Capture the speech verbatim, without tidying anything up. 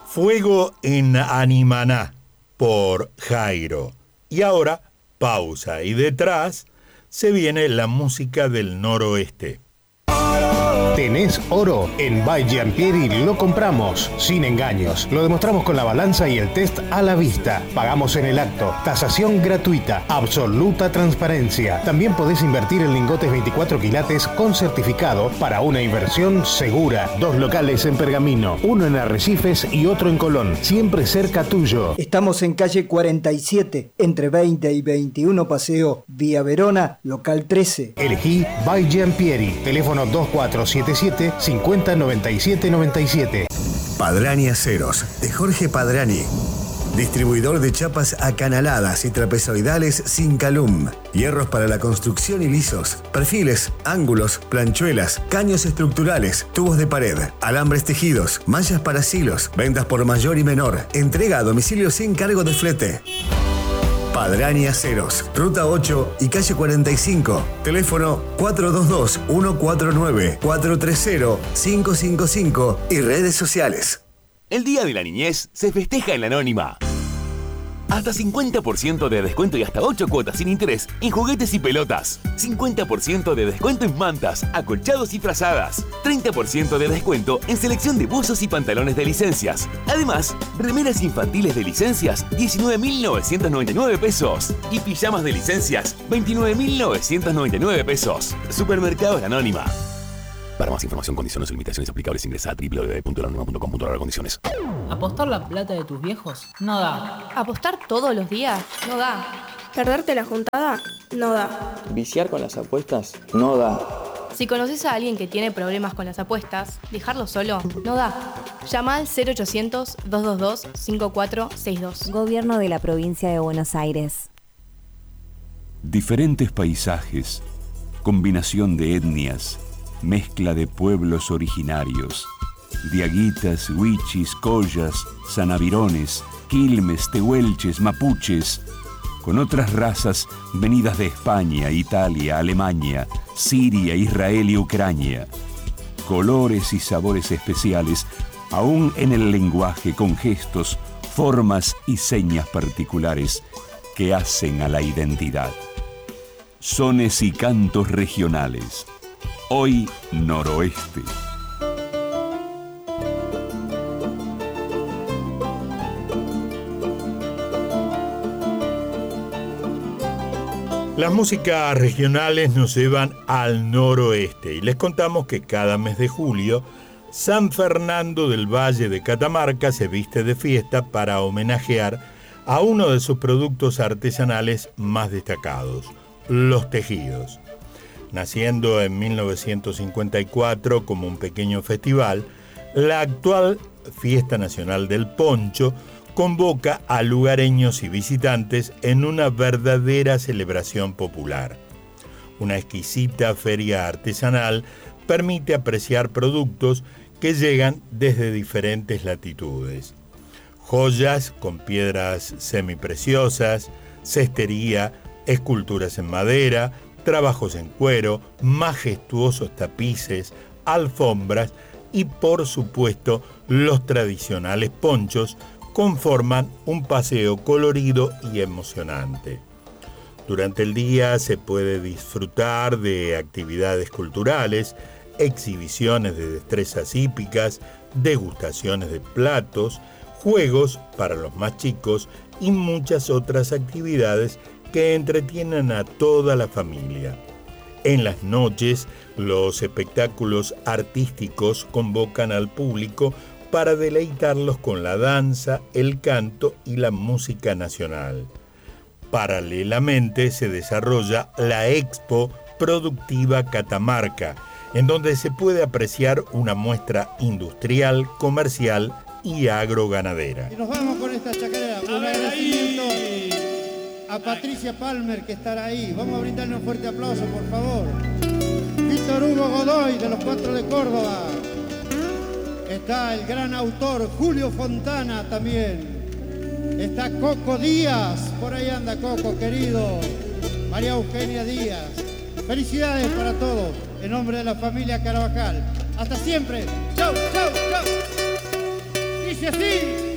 Fuego en Animaná, por Jairo. Y ahora, pausa, y detrás se viene la música del noroeste. ¿Tenés oro? En By Giampieri lo compramos, sin engaños. Lo demostramos con la balanza y el test a la vista. Pagamos en el acto. Tasación gratuita. Absoluta transparencia. También podés invertir en lingotes veinticuatro quilates con certificado para una inversión segura. Dos locales en Pergamino, uno en Arrecifes y otro en Colón. Siempre cerca tuyo. Estamos en calle cuarenta y siete, entre veinte y veintiuno Paseo, Vía Verona, local trece. Elegí By Giampieri. Teléfono dos cuatro siete siete, cincuenta noventa y siete noventa y siete. Padrani Aceros, de Jorge Padrani. Distribuidor de chapas acanaladas y trapezoidales sin calum. Hierros para la construcción y lisos. Perfiles, ángulos, planchuelas, caños estructurales, tubos de pared, alambres tejidos, mallas para silos. Ventas por mayor y menor. Entrega a domicilio sin cargo de flete. Padrani Aceros, Ruta ocho y calle cuarenta y cinco. Teléfono cuatro dos dos, uno cuatro nueve, cuatro tres cero, cinco cinco cinco y redes sociales. El Día de la Niñez se festeja en la Anónima. Hasta cincuenta por ciento de descuento y hasta ocho cuotas sin interés en juguetes y pelotas. cincuenta por ciento de descuento en mantas, acolchados y frazadas. treinta por ciento de descuento en selección de buzos y pantalones de licencias. Además, remeras infantiles de licencias, diecinueve mil novecientos noventa y nueve pesos. Y pijamas de licencias, veintinueve mil novecientos noventa y nueve pesos. Supermercados La Anónima. Para más información, condiciones y limitaciones aplicables, ingresa a doble u doble u doble u punto la anónima punto com punto a r condiciones. ¿Apostar la plata de tus viejos? No da. ¿Apostar todos los días? No da. ¿Perderte la juntada? No da. ¿Viciar con las apuestas? No da. Si conoces a alguien que tiene problemas con las apuestas, dejarlo solo no da. Llama al cero ochocientos, dos dos dos, cinco cuatro seis dos. Gobierno de la Provincia de Buenos Aires. Diferentes paisajes, combinación de etnias, mezcla de pueblos originarios, diaguitas, huichis, collas, sanavirones, quilmes, tehuelches, mapuches, con otras razas venidas de España, Italia, Alemania, Siria, Israel y Ucrania. Colores y sabores especiales, aún en el lenguaje, con gestos, formas y señas particulares que hacen a la identidad. Sones y cantos regionales. Hoy Noroeste. Las músicas regionales nos llevan al noroeste y les contamos que cada mes de julio San Fernando del Valle de Catamarca se viste de fiesta para homenajear a uno de sus productos artesanales más destacados, los tejidos. Naciendo en mil novecientos cincuenta y cuatro como un pequeño festival, la actual Fiesta Nacional del Poncho convoca a lugareños y visitantes en una verdadera celebración popular. Una exquisita feria artesanal permite apreciar productos que llegan desde diferentes latitudes. Joyas con piedras semipreciosas, cestería, esculturas en madera, trabajos en cuero, majestuosos tapices, alfombras y, por supuesto, los tradicionales ponchos conforman un paseo colorido y emocionante. Durante el día se puede disfrutar de actividades culturales, exhibiciones de destrezas hípicas, degustaciones de platos, juegos para los más chicos y muchas otras actividades que entretienen a toda la familia. En las noches, los espectáculos artísticos convocan al público para deleitarlos con la danza, el canto y la música nacional. Paralelamente se desarrolla la Expo Productiva Catamarca, en donde se puede apreciar una muestra industrial, comercial y agroganadera. Y nos vamos con esta chacarera. Un agradecimiento a Patricia Palmer, que estará ahí. Vamos a brindarle un fuerte aplauso, por favor. Víctor Hugo Godoy, de los Cuatro de Córdoba. Está el gran autor Julio Fontana también. Está Coco Díaz, por ahí anda Coco, querido. María Eugenia Díaz. Felicidades para todos, en nombre de la familia Carabajal. Hasta siempre. Chau, chau, chau. dice así.